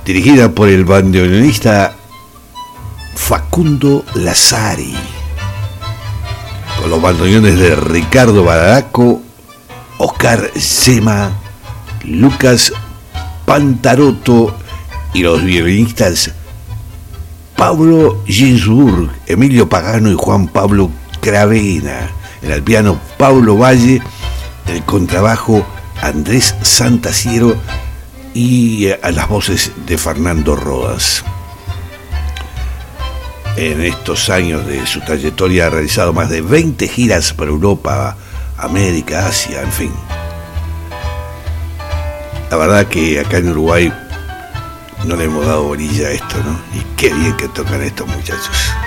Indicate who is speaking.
Speaker 1: dirigida por el bandoneonista Facundo Lazzari, con los bandoneones de Ricardo Bararaco, Oscar Zema, Lucas Pantarotto y los violinistas Pablo Ginsburg, Emilio Pagano y Juan Pablo Cravena. En el piano Pablo Valle, el contrabajo Andrés Santasiero y a las voces de Fernando Rodas. En estos años de su trayectoria ha realizado más de 20 giras por Europa, América, Asia, en fin. La verdad que acá en Uruguay no le hemos dado orilla a esto, ¿no? Y qué bien que tocan estos muchachos.